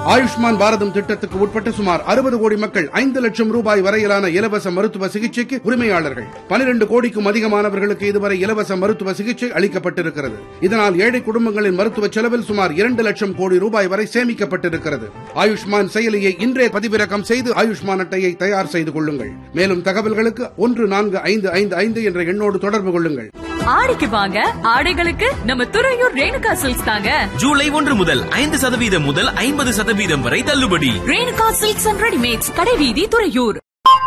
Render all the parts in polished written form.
ஆயுஷ்மான் பாரதம் திட்டத்துக்கு உட்பட்ட சுமார் 60 கோடி மக்கள் 5 லட்சம் ரூபாய் வரையிலான இலவச மருத்துவ சிகிச்சைக்கு உரிமையாளர்கள். 12 கோடிக்கும் அதிகமானவர்களுக்கு இதுவரை இலவச மருத்துவ சிகிச்சை அளிக்கப்பட்டிருக்கிறது. இதனால் ஏழை குடும்பங்களின் மருத்துவ செலவில் சுமார் 2 லட்சம் கோடி ரூபாய் வரை சேமிக்கப்பட்டிருக்கிறது. ஆயுஷ்மான் செயலியை இன்றே பதிவிறக்கம் செய்து ஆயுஷ்மான் அட்டையை தயார் செய்து கொள்ளுங்கள். மேலும் தகவல்களுக்கு 14555 என்ற எண்ணோடு தொடர்பு கொள்ளுங்கள். ஆடிக்கு வாங்க, ஆடைகளுக்கு நம்ம துறையூர் ரேணுகா சில்க்ஸ் தாங்க. ஜூலை 1 முதல் 5% முதல் 50% வரை தள்ளுபடி. ரேணுகா சில்க்ஸ் அண்ட் ரெடிமேட்ஸ், கடைவீதி, துறையூர்.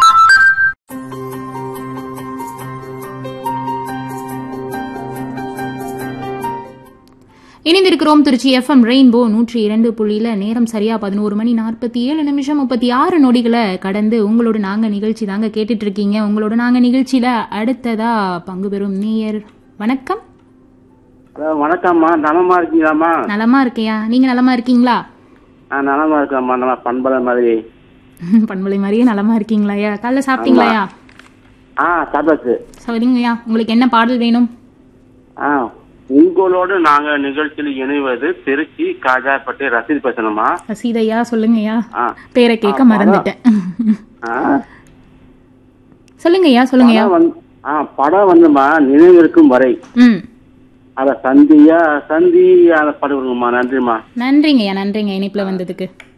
இணைந்திருக்கிறோம் திருச்சி FM ரெயின்போ 102.0. நேரம் சரியா 11:47 நொடிகளை கடந்து உங்களோட நாங்க நிகழ்ச்சி தாங்க கேட்டுட்டு இருக்கீங்க. உங்களோட நாங்க நிகழ்ச்சியில அடுத்ததா பங்கு பெறும் நேயர். வணக்கம். வணக்கம்மா, நலமா இருக்கீங்களாம்மா? நலமா இருக்கையா, நீங்க நலமா இருக்கீங்களா? நலமா இருக்கம்மா. நம்ம பண்பலை மாதிரி பண்பலை மாதிரியே நலமா இருக்கீங்களாயா? காலைல சாப்பிட்டீங்களாயா? சாப்பிட்டாச்சு. சரிங்கய்யா, உங்களுக்கு என்ன பாடல் வேணும்? உங்களோடு நாங்க நிகழ்ச்சியில் இணைவது திருச்சி காஜாப்பட்டி ரசீது பேசணுமா? ரசீதையா, சொல்லுங்கய்யா. பேரை கேட்க மறந்துட்டேன். சொல்லுங்கய்யா, சொல்லுங்கய்யா. படம் வந்துமா நினைவு இருக்கும் வரை அத சந்தி அத படுமா. நன்றிமா. நன்றிங்கய்யா, நன்றிங்க இணைப்புல வந்ததுக்கு.